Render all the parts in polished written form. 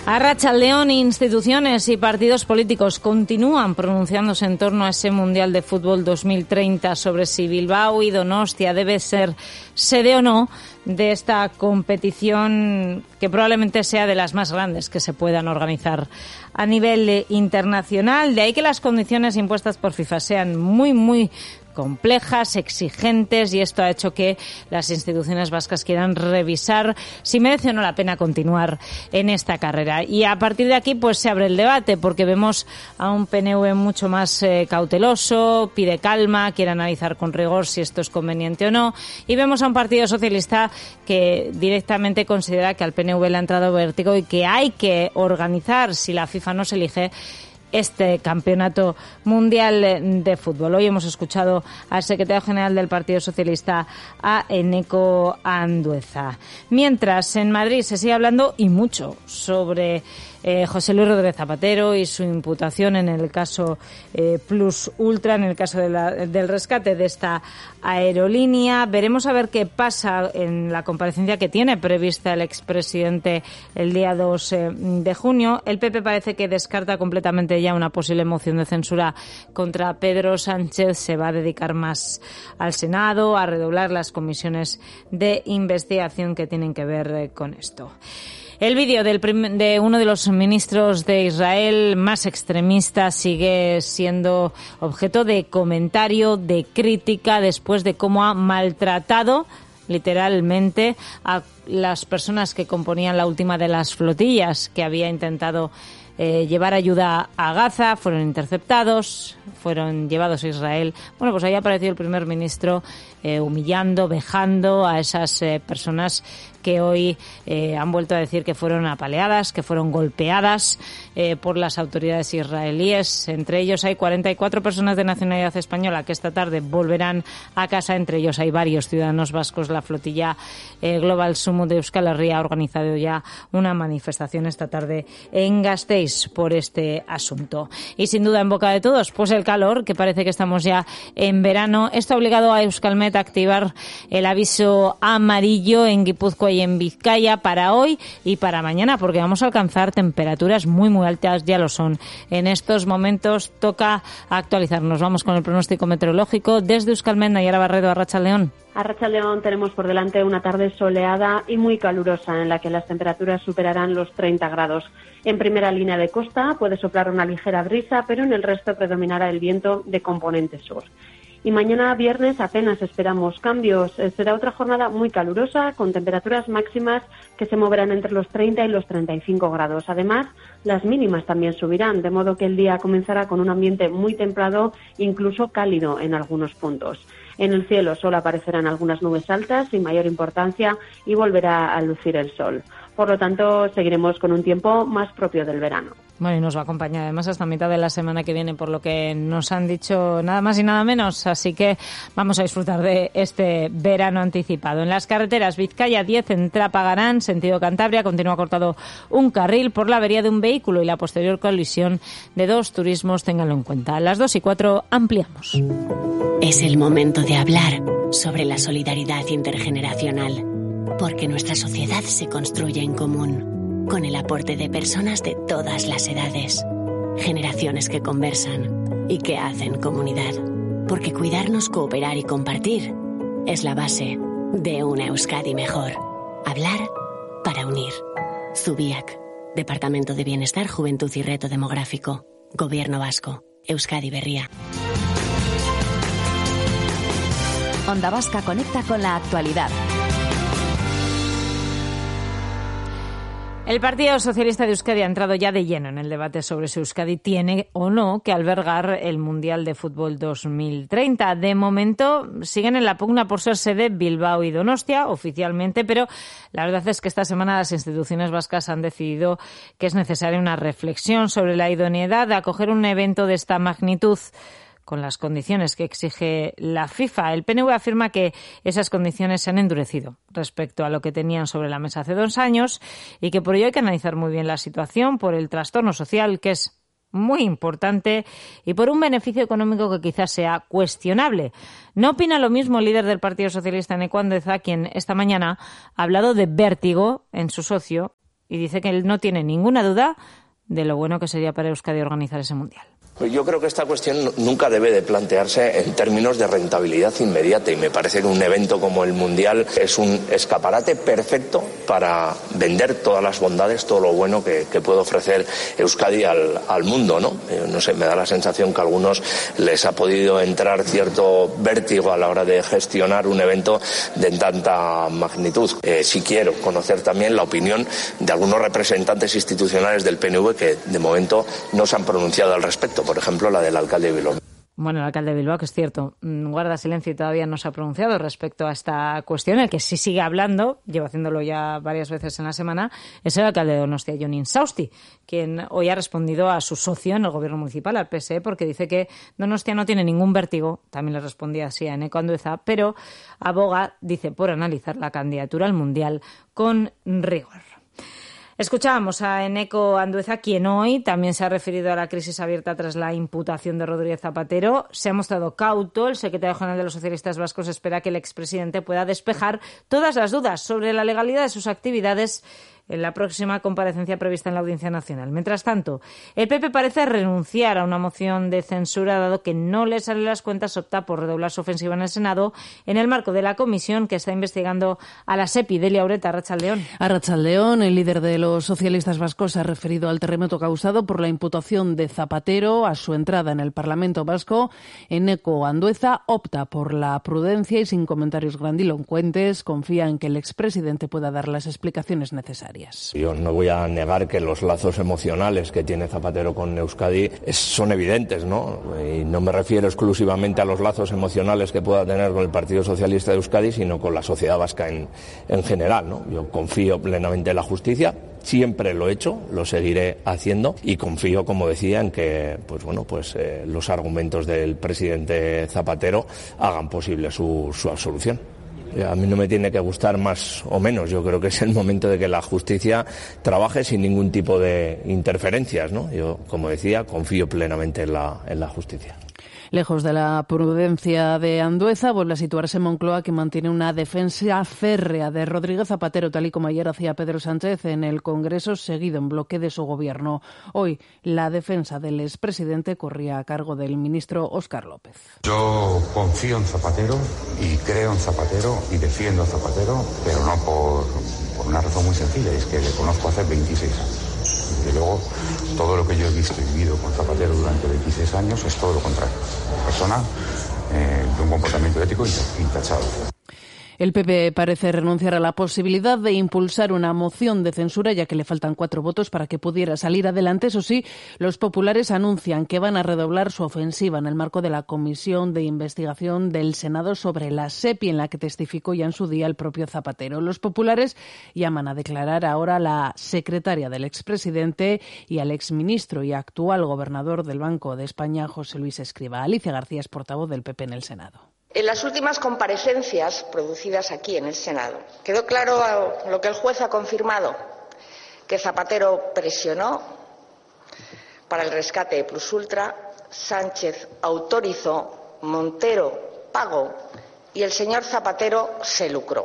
Arratsaldeon, instituciones y partidos políticos continúan pronunciándose en torno a ese Mundial de Fútbol 2030 sobre si Bilbao y Donostia debe ser sede o no de esta competición que probablemente sea de las más grandes que se puedan organizar a nivel internacional. De ahí que las condiciones impuestas por FIFA sean muy complejas, exigentes, y esto ha hecho que las instituciones vascas quieran revisar si merece o no la pena continuar en esta carrera. Y a partir de aquí pues se abre el debate, porque vemos a un PNV mucho más cauteloso, pide calma, quiere analizar con rigor si esto es conveniente o no, y vemos a un Partido Socialista que directamente considera que al PNV le ha entrado vértigo y que hay que organizar, si la FIFA no se elige, este campeonato mundial de fútbol. Hoy hemos escuchado al secretario general del Partido Socialista, a Eneko Andueza. Mientras, en Madrid se sigue hablando y mucho sobre José Luis Rodríguez Zapatero y su imputación en el caso Plus Ultra, en el caso del rescate de esta aerolínea. Veremos a ver qué pasa en la comparecencia que tiene prevista el expresidente el día 2 de junio. El PP parece que descarta completamente ya una posible moción de censura contra Pedro Sánchez. Se va a dedicar más al Senado, a redoblar las comisiones de investigación que tienen que ver con esto. El vídeo de uno de los ministros de Israel más extremistas sigue siendo objeto de comentario, de crítica, después de cómo ha maltratado literalmente a las personas que componían la última de las flotillas que había intentado llevar ayuda a Gaza. Fueron interceptados, fueron llevados a Israel. Bueno, pues ahí ha aparecido el primer ministro humillando, vejando a esas personas que hoy han vuelto a decir que fueron apaleadas, que fueron golpeadas por las autoridades israelíes. Entre ellos hay 44 personas de nacionalidad española que esta tarde volverán a casa. Entre ellos hay varios ciudadanos vascos. La flotilla Global Summit de Euskal Herria ha organizado ya una manifestación esta tarde en Gasteiz por este asunto. Y sin duda en boca de todos, pues el calor, que parece que estamos ya en verano. Esto ha obligado a Euskalmet a activar el aviso amarillo en Guipúzcoa y en Vizcaya para hoy y para mañana, porque vamos a alcanzar temperaturas muy altas, ya lo son. En estos momentos toca actualizarnos. Vamos con el pronóstico meteorológico desde Euskalmet. Nayara Barredo, Arratsaldeon. Arratsaldeon, tenemos por delante una tarde soleada y muy calurosa, en la que las temperaturas superarán los 30 grados. En primera línea de costa puede soplar una ligera brisa, pero en el resto predominará el viento de componente sur. Y mañana viernes apenas esperamos cambios. Será otra jornada muy calurosa, con temperaturas máximas que se moverán entre los 30 y los 35 grados. Además, las mínimas también subirán, de modo que el día comenzará con un ambiente muy templado, incluso cálido en algunos puntos. En el cielo solo aparecerán algunas nubes altas sin mayor importancia y volverá a lucir el sol. Por lo tanto, seguiremos con un tiempo más propio del verano. Bueno, y nos va a acompañar además hasta mitad de la semana que viene, por lo que nos han dicho nada más y nada menos. Así que vamos a disfrutar de este verano anticipado. En las carreteras, Vizcaya 10 en Trapagarán, sentido Cantabria, continúa cortado un carril por la avería de un vehículo y la posterior colisión de dos turismos. Ténganlo en cuenta. A las 2:04 ampliamos. Es el momento de hablar sobre la solidaridad intergeneracional, porque nuestra sociedad se construye en común, con el aporte de personas de todas las edades, generaciones que conversan y que hacen comunidad, porque cuidarnos, cooperar y compartir es la base de una Euskadi mejor. Hablar para unir. Zubiak, Departamento de Bienestar, Juventud y Reto Demográfico, Gobierno Vasco, Euskadi Berria. Onda Vasca conecta con la actualidad. El Partido Socialista de Euskadi ha entrado ya de lleno en el debate sobre si Euskadi tiene o no que albergar el Mundial de Fútbol 2030. De momento siguen en la pugna por ser sede Bilbao y Donostia oficialmente, pero la verdad es que esta semana las instituciones vascas han decidido que es necesaria una reflexión sobre la idoneidad de acoger un evento de esta magnitud con las condiciones que exige la FIFA. El PNV afirma que esas condiciones se han endurecido respecto a lo que tenían sobre la mesa hace 2 años y que por ello hay que analizar muy bien la situación por el trastorno social, que es muy importante, y por un beneficio económico que quizás sea cuestionable. No opina lo mismo el líder del Partido Socialista, Eneko Andueza, quien esta mañana ha hablado de vértigo en su socio y dice que él no tiene ninguna duda de lo bueno que sería para Euskadi organizar ese Mundial. Yo creo que esta cuestión nunca debe de plantearse en términos de rentabilidad inmediata y me parece que un evento como el Mundial es un escaparate perfecto para vender todas las bondades, todo lo bueno que puede ofrecer Euskadi al mundo, ¿no? No sé, me da la sensación que a algunos les ha podido entrar cierto vértigo a la hora de gestionar un evento de tanta magnitud. Sí quiero conocer también la opinión de algunos representantes institucionales del PNV que de momento no se han pronunciado al respecto. Por ejemplo, la del alcalde de Bilbao. Bueno, el alcalde de Bilbao, que es cierto, guarda silencio y todavía no se ha pronunciado respecto a esta cuestión. El que sí sigue hablando, lleva haciéndolo ya varias veces en la semana, es el alcalde de Donostia, Jon Insausti, quien hoy ha respondido a su socio en el gobierno municipal, al PSE, porque dice que Donostia no tiene ningún vértigo, también le respondía así a Eneko Andueza, pero aboga, dice, por analizar la candidatura al Mundial con rigor. Escuchábamos a Eneko Andueza, quien hoy también se ha referido a la crisis abierta tras la imputación de Rodríguez Zapatero. Se ha mostrado cauto. El secretario general de los socialistas vascos espera que el expresidente pueda despejar todas las dudas sobre la legalidad de sus actividades en la próxima comparecencia prevista en la Audiencia Nacional. Mientras tanto, el PP parece renunciar a una moción de censura, dado que no le salen las cuentas, opta por redoblar su ofensiva en el Senado en el marco de la comisión que está investigando a la SEPI. Delia Ureta, Arratsaldeón. Arratsaldeón, el líder de los socialistas vascos se ha referido al terremoto causado por la imputación de Zapatero a su entrada en el Parlamento vasco. Eneko Andueza opta por la prudencia y sin comentarios grandilocuentes confía en que el expresidente pueda dar las explicaciones necesarias. Yo no voy a negar que los lazos emocionales que tiene Zapatero con Euskadi son evidentes, ¿no? Y no me refiero exclusivamente a los lazos emocionales que pueda tener con el Partido Socialista de Euskadi, sino con la sociedad vasca en general, ¿no? Yo confío plenamente en la justicia. Siempre lo he hecho, lo seguiré haciendo y confío, como decía, en que los argumentos del presidente Zapatero hagan posible su absolución. A mí no me tiene que gustar más o menos. Yo creo que es el momento de que la justicia trabaje sin ningún tipo de interferencias, ¿no? Yo, como decía, confío plenamente en la justicia. Lejos de la prudencia de Andueza, vuelve a situarse Moncloa, que mantiene una defensa férrea de Rodríguez Zapatero, tal y como ayer hacía Pedro Sánchez en el Congreso, seguido en bloque de su gobierno. Hoy, la defensa del expresidente corría a cargo del ministro Óscar López. Yo confío en Zapatero y creo en Zapatero y defiendo a Zapatero, pero no por una razón muy sencilla, es que le conozco hace 26 años. Y luego, todo lo que yo he visto y vivido con Zapatero durante 26 años es todo lo contrario. Una persona de un comportamiento ético intachable. El PP parece renunciar a la posibilidad de impulsar una moción de censura, ya que le faltan 4 votos para que pudiera salir adelante. Eso sí, los populares anuncian que van a redoblar su ofensiva en el marco de la comisión de investigación del Senado sobre la SEPI, en la que testificó ya en su día el propio Zapatero. Los populares llaman a declarar ahora a la secretaria del expresidente y al exministro y actual gobernador del Banco de España, José Luis Escrivá. Alicia García es portavoz del PP en el Senado. En las últimas comparecencias producidas aquí en el Senado quedó claro lo que el juez ha confirmado, que Zapatero presionó para el rescate de Plus Ultra, Sánchez autorizó, Montero pagó y el señor Zapatero se lucró.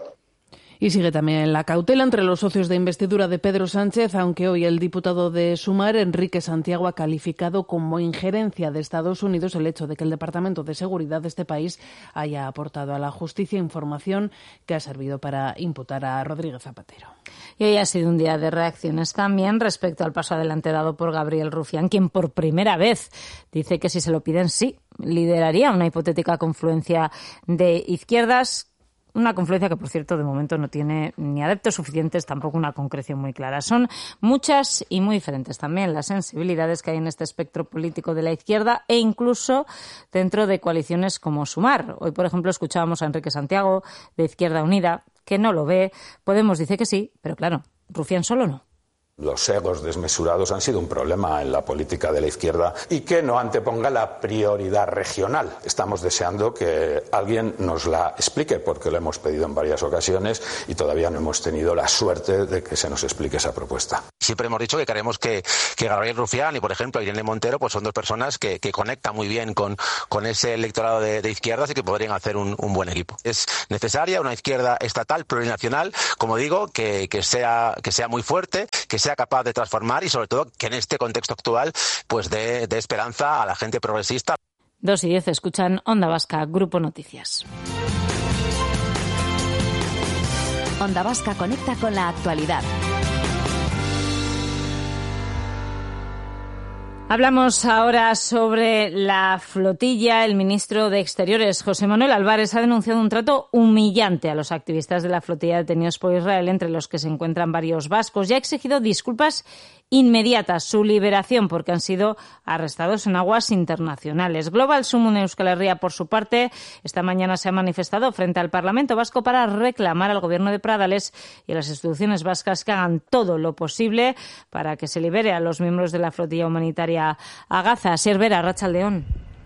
Y sigue también la cautela entre los socios de investidura de Pedro Sánchez, aunque hoy el diputado de Sumar, Enrique Santiago, ha calificado como injerencia de Estados Unidos el hecho de que el Departamento de Seguridad de este país haya aportado a la justicia información que ha servido para imputar a Rodríguez Zapatero. Y hoy ha sido un día de reacciones también respecto al paso adelante dado por Gabriel Rufián, quien por primera vez dice que si se lo piden, sí, lideraría una hipotética confluencia de izquierdas. Una confluencia que, por cierto, de momento no tiene ni adeptos suficientes, tampoco una concreción muy clara. Son muchas y muy diferentes también las sensibilidades que hay en este espectro político de la izquierda e incluso dentro de coaliciones como Sumar. Hoy, por ejemplo, escuchábamos a Enrique Santiago, de Izquierda Unida, que no lo ve. Podemos dice que sí, pero claro, Rufián solo no. Los egos desmesurados han sido un problema en la política de la izquierda y que no anteponga la prioridad regional. Estamos deseando que alguien nos la explique porque lo hemos pedido en varias ocasiones y todavía no hemos tenido la suerte de que se nos explique esa propuesta. Siempre hemos dicho que queremos que Gabriel Rufián y, por ejemplo, Irene Montero pues son dos personas que conectan muy bien con ese electorado de izquierdas y que podrían hacer un buen equipo. Es necesaria una izquierda estatal, plurinacional, como digo, que sea muy fuerte, que sea capaz de transformar y, sobre todo, que en este contexto actual pues dé esperanza a la gente progresista. 2:10, escuchan Onda Vasca, Grupo Noticias. Onda Vasca conecta con la actualidad. Hablamos ahora sobre la flotilla. El ministro de Exteriores, José Manuel Álvarez, ha denunciado un trato humillante a los activistas de la flotilla detenidos por Israel, entre los que se encuentran varios vascos, y ha exigido disculpas inmediatas, su liberación, porque han sido arrestados en aguas internacionales. Global Sumun Euskal Herria, por su parte, esta mañana se ha manifestado frente al Parlamento vasco para reclamar al gobierno de Pradales y a las instituciones vascas que hagan todo lo posible para que se libere a los miembros de la flotilla humanitaria a Gaza. Cervera, Arratsaldeon.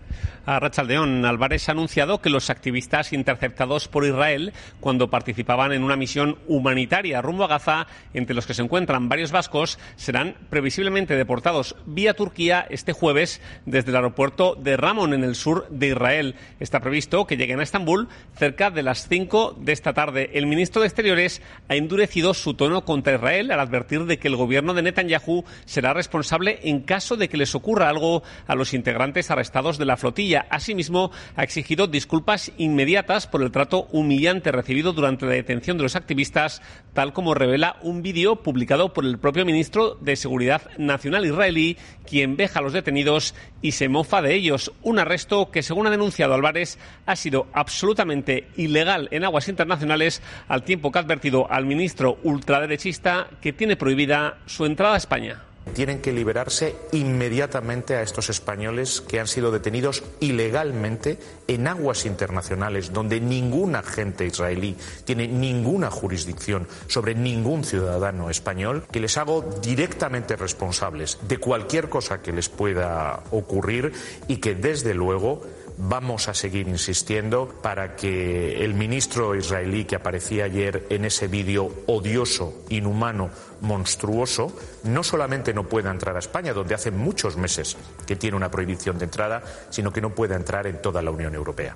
A Arratsaldeon, Álvarez ha anunciado que los activistas interceptados por Israel cuando participaban en una misión humanitaria rumbo a Gaza, entre los que se encuentran varios vascos, serán previsiblemente deportados vía Turquía este jueves desde el aeropuerto de Ramon, en el sur de Israel. Está previsto que lleguen a Estambul cerca de las 5 de esta tarde. El ministro de Exteriores ha endurecido su tono contra Israel al advertir de que el gobierno de Netanyahu será responsable en caso de que les ocurra algo a los integrantes arrestados de la flotilla. Asimismo, ha exigido disculpas inmediatas por el trato humillante recibido durante la detención de los activistas, tal como revela un vídeo publicado por el propio ministro de Seguridad Nacional israelí, quien veja a los detenidos y se mofa de ellos. Un arresto que, según ha denunciado Álvarez, ha sido absolutamente ilegal en aguas internacionales, al tiempo que ha advertido al ministro ultraderechista que tiene prohibida su entrada a España. Tienen que liberarse inmediatamente a estos españoles que han sido detenidos ilegalmente en aguas internacionales, donde ningún agente israelí tiene ninguna jurisdicción sobre ningún ciudadano español, que les hago directamente responsables de cualquier cosa que les pueda ocurrir y que, desde luego, vamos a seguir insistiendo para que el ministro israelí que aparecía ayer en ese vídeo odioso, inhumano, monstruoso, no solamente no pueda entrar a España, donde hace muchos meses que tiene una prohibición de entrada, sino que no pueda entrar en toda la Unión Europea.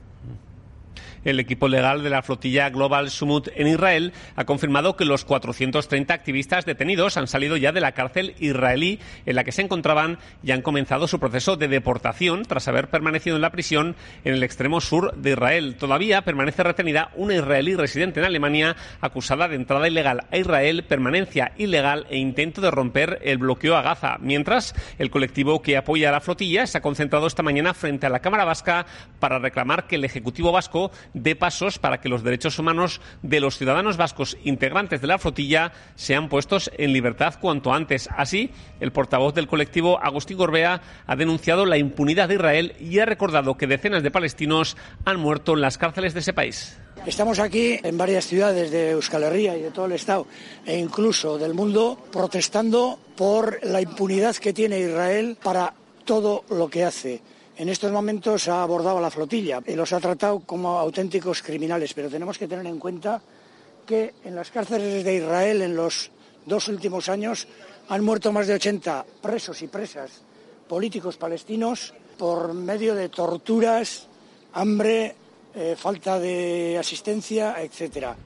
El equipo legal de la flotilla Global Sumut en Israel ha confirmado que los 430 activistas detenidos han salido ya de la cárcel israelí en la que se encontraban y han comenzado su proceso de deportación tras haber permanecido en la prisión en el extremo sur de Israel. Todavía permanece retenida una israelí residente en Alemania acusada de entrada ilegal a Israel, permanencia ilegal e intento de romper el bloqueo a Gaza. Mientras, el colectivo que apoya a la flotilla se ha concentrado esta mañana frente a la Cámara Vasca para reclamar que el Ejecutivo vasco dé pasos para que los derechos humanos de los ciudadanos vascos integrantes de la flotilla sean puestos en libertad cuanto antes. Así, el portavoz del colectivo, Agustín Gorbea, ha denunciado la impunidad de Israel y ha recordado que decenas de palestinos han muerto en las cárceles de ese país. Estamos aquí en varias ciudades de Euskal Herria y de todo el Estado e incluso del mundo protestando por la impunidad que tiene Israel para todo lo que hace. En estos momentos ha abordado a la flotilla y los ha tratado como auténticos criminales, pero tenemos que tener en cuenta que en las cárceles de Israel en los 2 últimos años han muerto más de 80 presos y presas políticos palestinos por medio de torturas, hambre, falta de asistencia, etcétera.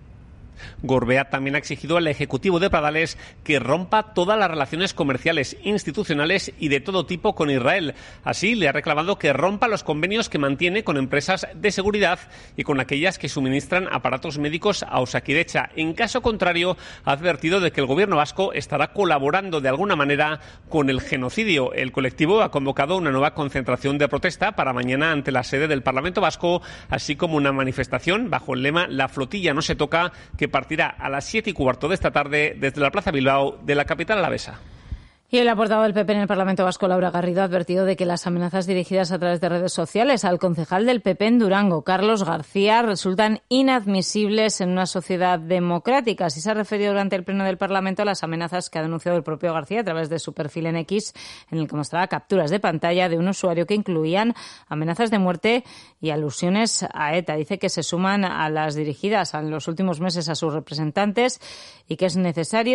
Gorbea también ha exigido al Ejecutivo de Pradales que rompa todas las relaciones comerciales, institucionales y de todo tipo con Israel. Así, le ha reclamado que rompa los convenios que mantiene con empresas de seguridad y con aquellas que suministran aparatos médicos a Osakidecha. En caso contrario, ha advertido de que el gobierno vasco estará colaborando de alguna manera con el genocidio. El colectivo ha convocado una nueva concentración de protesta para mañana ante la sede del Parlamento vasco, así como una manifestación bajo el lema "La flotilla no se toca", que partirá a las 7:15 de esta tarde desde la Plaza Bilbao de la capital alavesa. Y la portavoz del PP en el Parlamento Vasco, Laura Garrido, ha advertido de que las amenazas dirigidas a través de redes sociales al concejal del PP en Durango, Carlos García, resultan inadmisibles en una sociedad democrática. Así se ha referido durante el Pleno del Parlamento a las amenazas que ha denunciado el propio García a través de su perfil en X, en el que mostraba capturas de pantalla de un usuario que incluían amenazas de muerte y alusiones a ETA. Dice que se suman a las dirigidas en los últimos meses a sus representantes y que es necesario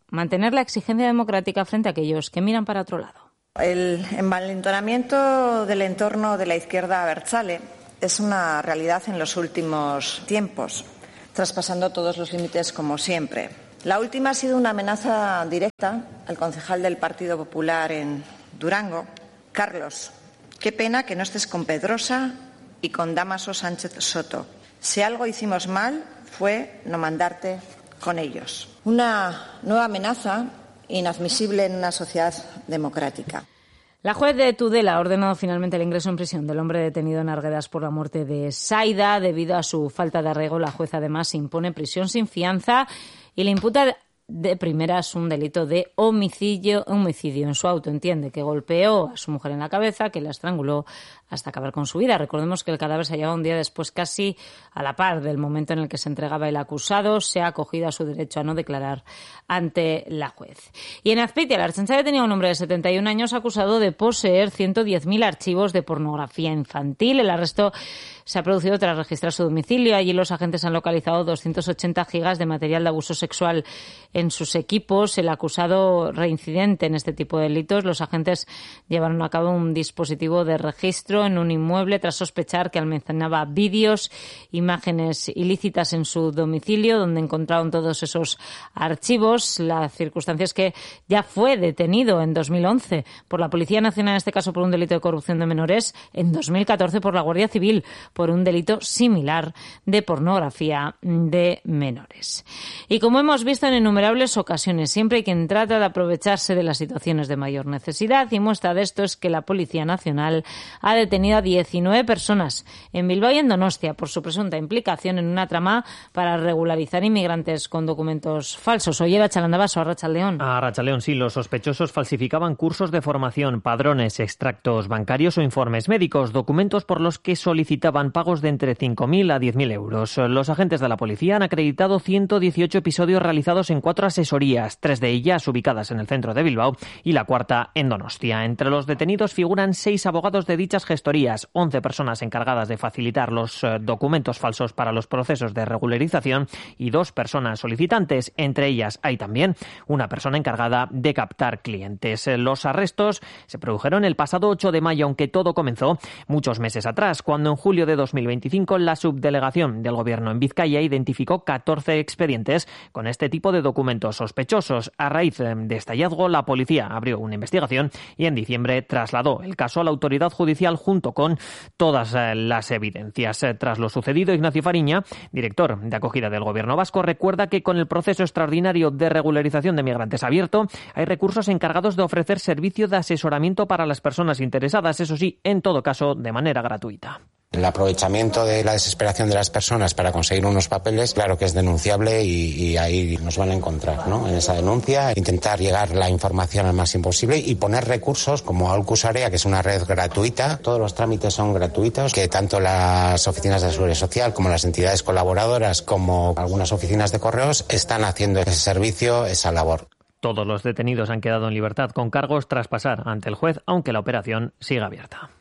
mantener la exigencia democrática frente a aquellos que miran para otro lado. El envalentonamiento del entorno de la izquierda abertzale es una realidad en los últimos tiempos, traspasando todos los límites como siempre. La última ha sido una amenaza directa al concejal del Partido Popular en Durango, Carlos. Qué pena que no estés con Pedrosa y con Dámaso Sánchez Soto. Si algo hicimos mal fue no mandarte con ellos. Una nueva amenaza inadmisible en una sociedad democrática. La juez de Tudela ha ordenado finalmente el ingreso en prisión del hombre detenido en Arguedas por la muerte de Saida. Debido a su falta de arraigo, la juez además impone prisión sin fianza y le imputa de primeras un delito de homicidio en su auto. Entiende que golpeó a su mujer en la cabeza, que la estranguló hasta acabar con su vida. Recordemos que el cadáver se hallaba un día después, casi a la par del momento en el que se entregaba el acusado. Se ha acogido a su derecho a no declarar ante la juez. Y en Azpeitia, la Ertzaintza detenía a un hombre de 71 años acusado de poseer 110.000 archivos de pornografía infantil. El arresto se ha producido tras registrar su domicilio. Allí los agentes han localizado 280 gigas de material de abuso sexual en sus equipos. El acusado reincidente en este tipo de delitos. Los agentes llevaron a cabo un dispositivo de registro en un inmueble tras sospechar que almacenaba vídeos, imágenes ilícitas en su domicilio, donde encontraron todos esos archivos. La circunstancia es que ya fue detenido en 2011 por la Policía Nacional, en este caso por un delito de corrupción de menores, en 2014 por la Guardia Civil por un delito similar de pornografía de menores. Y como hemos visto en innumerables ocasiones, siempre hay quien trata de aprovecharse de las situaciones de mayor necesidad, y muestra de esto es que la Policía Nacional ha detenido a 19 personas en Bilbao y en Donostia por su presunta implicación en una trama para regularizar inmigrantes con documentos falsos. Oye, Chalandabaso, Arratsaldeón. Arratsaldeón, sí, los sospechosos falsificaban cursos de formación, padrones, extractos bancarios o informes médicos, documentos por los que solicitaban pagos de entre 5.000 a 10.000 euros. Los agentes de la policía han acreditado 118 episodios realizados en 4 asesorías, 3 de ellas ubicadas en el centro de Bilbao y la cuarta en Donostia. Entre los detenidos figuran 6 abogados de dichas gestorías, 11 personas encargadas de facilitar los documentos falsos para los procesos de regularización y 2 personas solicitantes. Entre ellas hay también una persona encargada de captar clientes. Los arrestos se produjeron el pasado 8 de mayo, aunque todo comenzó muchos meses atrás, cuando en julio de 2025 la subdelegación del Gobierno en Vizcaya identificó 14 expedientes con este tipo de documentos sospechosos. A raíz de este hallazgo, la policía abrió una investigación y en diciembre trasladó el caso a la autoridad judicial junto con todas las evidencias. Tras lo sucedido, Ignacio Fariña, director de acogida del Gobierno vasco, recuerda que con el proceso extraordinario de regularización de migrantes abierto, hay recursos encargados de ofrecer servicio de asesoramiento para las personas interesadas, eso sí, en todo caso, de manera gratuita. El aprovechamiento de la desesperación de las personas para conseguir unos papeles, claro que es denunciable y ahí nos van a encontrar, ¿no? En esa denuncia, intentar llegar la información al máximo posible y poner recursos como Aulcus Area, que es una red gratuita. Todos los trámites son gratuitos, que tanto las oficinas de la Seguridad Social como las entidades colaboradoras como algunas oficinas de correos están haciendo ese servicio, esa labor. Todos los detenidos han quedado en libertad con cargos tras pasar ante el juez, aunque la operación sigue abierta.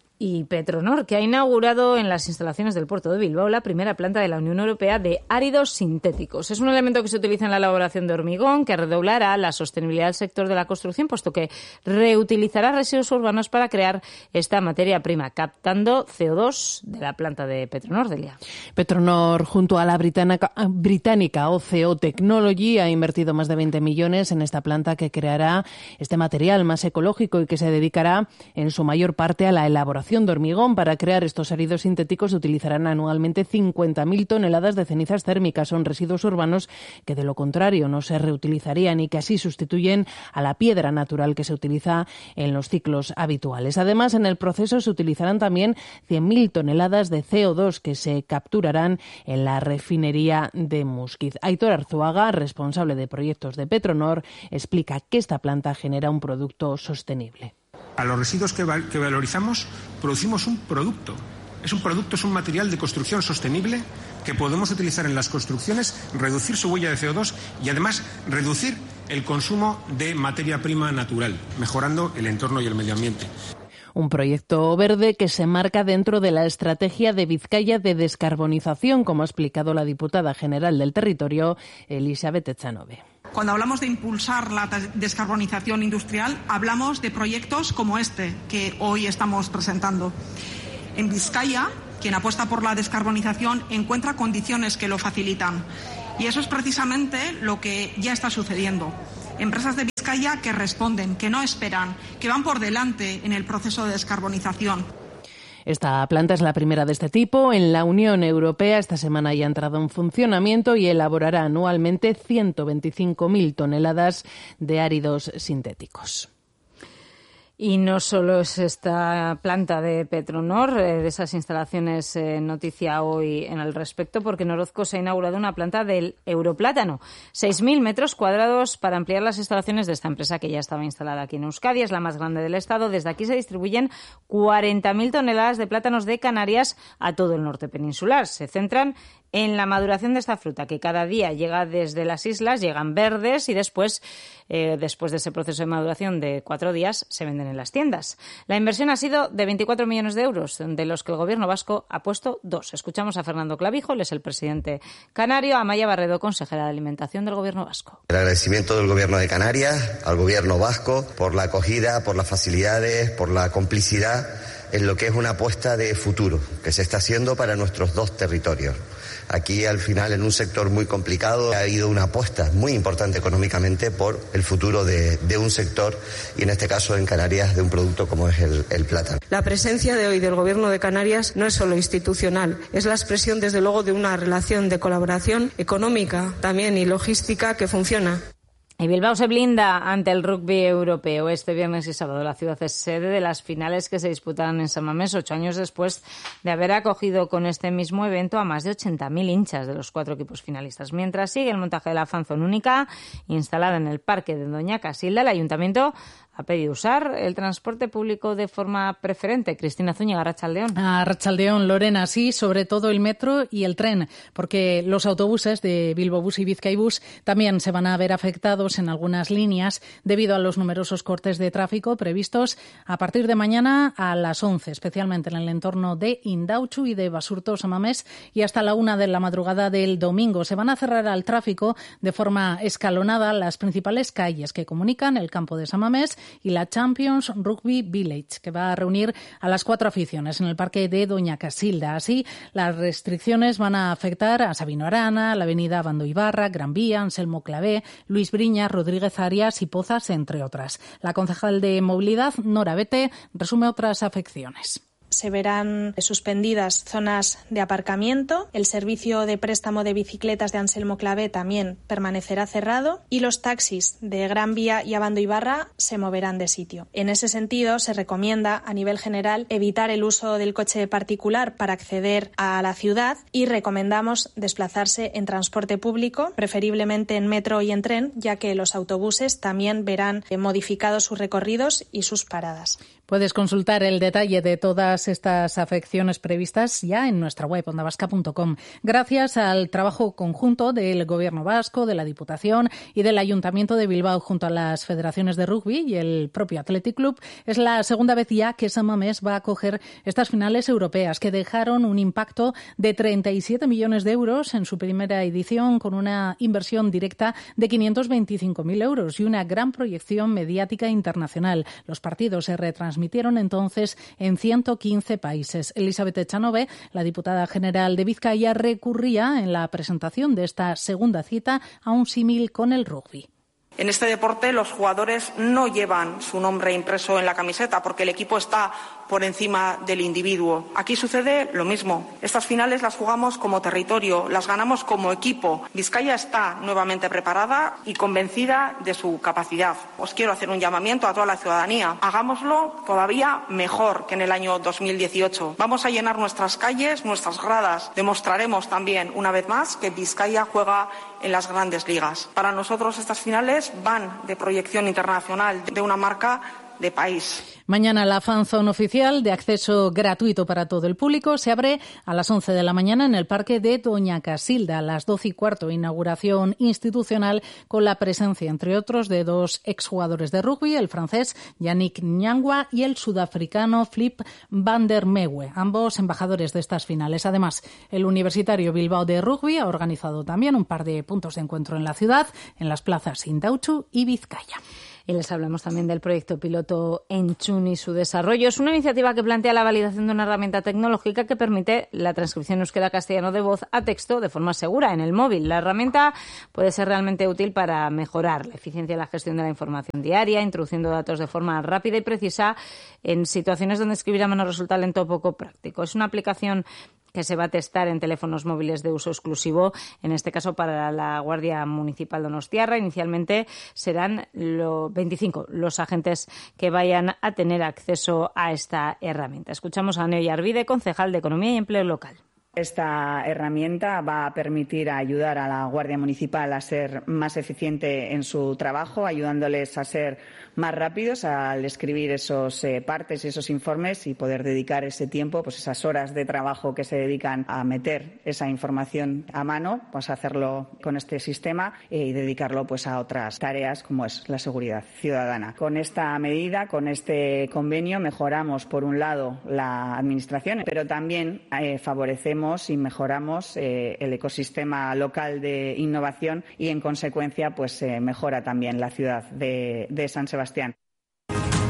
Y Petronor, que ha inaugurado en las instalaciones del puerto de Bilbao la primera planta de la Unión Europea de áridos sintéticos. Es un elemento que se utiliza en la elaboración de hormigón, que redoblará la sostenibilidad del sector de la construcción, puesto que reutilizará residuos urbanos para crear esta materia prima, captando CO2 de la planta de Petronor, Delia. Petronor, junto a la británica OCO Technology, ha invertido más de 20 millones en esta planta que creará este material más ecológico y que se dedicará en su mayor parte a la elaboración de hormigón. Para crear estos áridos sintéticos se utilizarán anualmente 50.000 toneladas de cenizas térmicas. Son residuos urbanos que de lo contrario no se reutilizarían y que así sustituyen a la piedra natural que se utiliza en los ciclos habituales. Además, en el proceso se utilizarán también 100.000 toneladas de CO2 que se capturarán en la refinería de Musquiz. Aitor Arzuaga, responsable de proyectos de Petronor, explica que esta planta genera un producto sostenible. A los residuos que valorizamos producimos un producto. Es un material de construcción sostenible que podemos utilizar en las construcciones, reducir su huella de CO2 y además reducir el consumo de materia prima natural, mejorando el entorno y el medio ambiente. Un proyecto verde que se marca dentro de la estrategia de Vizcaya de descarbonización, como ha explicado la diputada general del territorio, Elizabeth Echanove. Cuando hablamos de impulsar la descarbonización industrial, hablamos de proyectos como este que hoy estamos presentando. En Vizcaya, quien apuesta por la descarbonización encuentra condiciones que lo facilitan. Y eso es precisamente lo que ya está sucediendo. Empresas de Vizcaya que responden, que no esperan, que van por delante en el proceso de descarbonización. Esta planta es la primera de este tipo en la Unión Europea. Esta semana ya ha entrado en funcionamiento y elaborará anualmente 125.000 toneladas de áridos sintéticos. Y no solo es esta planta de Petronor, de esas instalaciones, noticia hoy en el respecto, porque en Orozco se ha inaugurado una planta del Europlátano. 6.000 metros cuadrados para ampliar las instalaciones de esta empresa que ya estaba instalada aquí en Euskadi. Es la más grande del Estado. Desde aquí se distribuyen 40.000 toneladas de plátanos de Canarias a todo el norte peninsular. Se centran en la maduración de esta fruta, que cada día llega desde las islas, llegan verdes y después de ese proceso de maduración de 4 días, se venden en las tiendas. La inversión ha sido de 24 millones de euros, de los que el Gobierno vasco ha puesto 2. Escuchamos a Fernando Clavijo, él es el presidente canario, a Amaia Barredo, consejera de Alimentación del Gobierno vasco. El agradecimiento del Gobierno de Canarias al Gobierno vasco por la acogida, por las facilidades, por la complicidad en lo que es una apuesta de futuro que se está haciendo para nuestros 2 territorios. Aquí, al final, en un sector muy complicado, ha habido una apuesta muy importante económicamente por el futuro de un sector y, en este caso, en Canarias, de un producto como es el plátano. La presencia de hoy del Gobierno de Canarias no es solo institucional, es la expresión, desde luego, de una relación de colaboración económica también y logística que funciona. Y Bilbao se blinda ante el rugby europeo. Este viernes y sábado la ciudad es sede de las finales que se disputarán en San Mamés, 8 años después de haber acogido con este mismo evento a más de 80.000 hinchas de los 4 equipos finalistas. Mientras sigue el montaje de la fanzón única instalada en el parque de Doña Casilda, el ayuntamiento ha pedido usar el transporte público de forma preferente. Cristina Zúñiga, Arratsaldeón. Arratsaldeón, Lorena, sí, sobre todo el metro y el tren, porque los autobuses de Bilbobús y Bizkaibus también se van a ver afectados en algunas líneas debido a los numerosos cortes de tráfico previstos a partir de mañana a las 11, especialmente en el entorno de Indautxu y de Basurto-San Mamés, y hasta la 1 de la madrugada del domingo. Se van a cerrar al tráfico de forma escalonada las principales calles que comunican el campo de San Mamés y la Champions Rugby Village, que va a reunir a las 4 aficiones en el parque de Doña Casilda. Así, las restricciones van a afectar a Sabino Arana, la avenida Abando Ibarra, Gran Vía, Anselmo Clavé, Luis Briñas, Rodríguez Arias y Pozas, entre otras. La concejal de Movilidad, Nora Bete, resume otras afecciones. Se verán suspendidas zonas de aparcamiento, el servicio de préstamo de bicicletas de Anselmo Clavé también permanecerá cerrado y los taxis de Gran Vía y Abando Ibarra se moverán de sitio. En ese sentido, se recomienda a nivel general evitar el uso del coche particular para acceder a la ciudad y recomendamos desplazarse en transporte público, preferiblemente en metro y en tren, ya que los autobuses también verán modificados sus recorridos y sus paradas. Puedes consultar el detalle de todas estas afecciones previstas ya en nuestra web ondavasca.com. Gracias al trabajo conjunto del Gobierno vasco, de la Diputación y del Ayuntamiento de Bilbao junto a las federaciones de rugby y el propio Athletic Club, es la segunda vez ya que San Mamés va a acoger estas finales europeas que dejaron un impacto de 37 millones de euros en su primera edición, con una inversión directa de 525.000 euros y una gran proyección mediática internacional. Los partidos se retransmitieron entonces en 115 países. Elizabeth Echanove, la diputada general de Vizcaya, recurría en la presentación de esta segunda cita a un símil con el rugby. En este deporte los jugadores no llevan su nombre impreso en la camiseta porque el equipo está por encima del individuo. Aquí sucede lo mismo. Estas finales las jugamos como territorio, las ganamos como equipo. Vizcaya está nuevamente preparada y convencida de su capacidad. Os quiero hacer un llamamiento a toda la ciudadanía. Hagámoslo todavía mejor que en el año 2018. Vamos a llenar nuestras calles, nuestras gradas. Demostraremos también, una vez más, que Vizcaya juega en las grandes ligas. Para nosotros estas finales van de proyección internacional, de una marca de país. Mañana la Fan Zone oficial, de acceso gratuito para todo el público, se abre a las 11 de la mañana en el Parque de Doña Casilda. A las 12:15, inauguración institucional con la presencia, entre otros, de 2 exjugadores de rugby, el francés Yannick Nyangwa y el sudafricano Flip van der Merwe, ambos embajadores de estas finales. Además, el Universitario Bilbao de Rugby ha organizado también un par de puntos de encuentro en la ciudad, en las plazas Indautxu y Vizcaya. Y les hablamos también del proyecto piloto Entzun y su desarrollo. Es una iniciativa que plantea la validación de una herramienta tecnológica que permite la transcripción euskera-castellano de voz a texto de forma segura en el móvil. La herramienta puede ser realmente útil para mejorar la eficiencia de la gestión de la información diaria, introduciendo datos de forma rápida y precisa en situaciones donde escribir a mano resulta lento o poco práctico. Es una aplicación que se va a testar en teléfonos móviles de uso exclusivo, en este caso para la Guardia Municipal donostiarra. Inicialmente serán 25 los agentes que vayan a tener acceso a esta herramienta. Escuchamos a Neo Arvide, concejal de Economía y Empleo Local. Esta herramienta va a permitir ayudar a la Guardia Municipal a ser más eficiente en su trabajo, ayudándoles a ser más rápidos al escribir esos partes y esos informes y poder dedicar ese tiempo, pues esas horas de trabajo que se dedican a meter esa información a mano, pues hacerlo con este sistema y dedicarlo pues a otras tareas como es la seguridad ciudadana. Con esta medida, con este convenio, mejoramos por un lado la administración, pero también favorecemos y mejoramos el ecosistema local de innovación y, en consecuencia, pues mejora también la ciudad de San Sebastián.